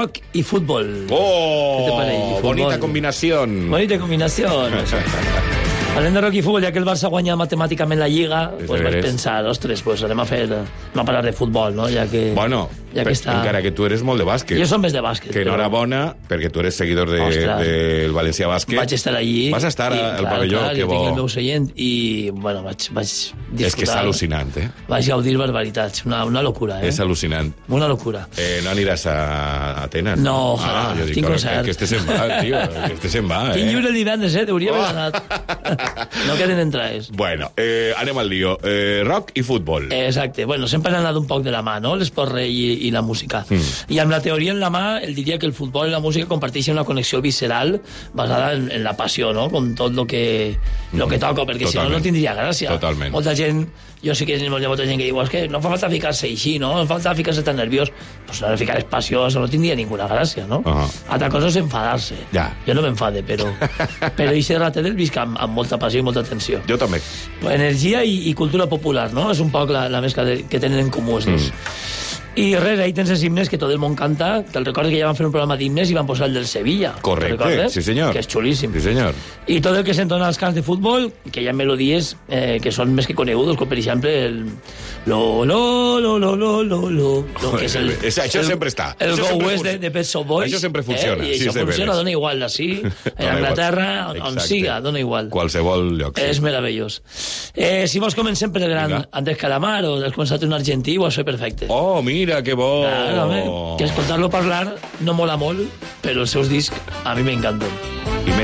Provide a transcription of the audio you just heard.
rock i futbol. Oh, bonita combinación. Bonita combinación. Parlem de rock i futbol, ja que el Barça guanya matemàticament la Lliga, pues vaig pensar, ostres, pues anem a parlar de futbol, no? Ja que, bueno, ja que està... encara que tu eres molt de bàsquet. Jo som més de bàsquet. Que enhorabona, perquè tu eres seguidor del Valencià Bàsquet. Vaig estar allí. Vas estar al pavelló, que bo. Tinc el meu seient i, bueno, vaig disfrutar. És que és al·lucinant, eh? Vaig gaudir barbaritats, una locura, eh? És al·lucinant. Una locura. No aniràs a Atenes? No, ojalà, tinc concert. Que este se'n va, tio, que este se'n va, Tinc lliure el divendres, hauria haver anat. No queden entrades. Bueno, anem al lío. Rock i futbol. Exacte. Bueno, sempre han anat un poc de la mà, no?, l'esport rei i la música. I amb la teoria en la mà, el diria que el futbol i la música comparteixen una connexió visceral basada en la passió, no?, com tot lo que toca, perquè si no tindria gràcia. Totalment. Molta gent, jo sé que hi ha molta gent que diu, és que no fa falta ficar-se així, no?, no fa falta ficar-se tan nerviós. Pues no ficar espaciós, no tindria ninguna gràcia, no? Altra cosa és enfadar-se. Ja. Jo no m'enfade, però aquest ratet el visc amb molta passió i molta tensió. Jo també. Energia i cultura popular, no? És un poc la mescla que tenen en comú els dos. I res, ahí tens els himnes que tot el món canta. Te'l recordes que ja van fer un programa d'himnes i van posar el del Sevilla. Correcte, sí senyor. Que és xulíssim. Sí senyor. I tot el que s'entona als camps de futbol, que hi ha melodies que són més que conegudes, com per exemple el que és el... Això sempre està. El Go West de Pet Shop Boys. Això sempre funciona. I això funciona, dona igual, així, en Anglaterra, on siga, dona igual. Qualsevol lloc. És meravellós. Si vols comencem per el gran Andrés Calamar o has començat un argentí, ho has fet perfecte. Oh, mira, que bo! Claro, que escoltar-lo parlar no mola molt, però els seus discs a mi m'encanten.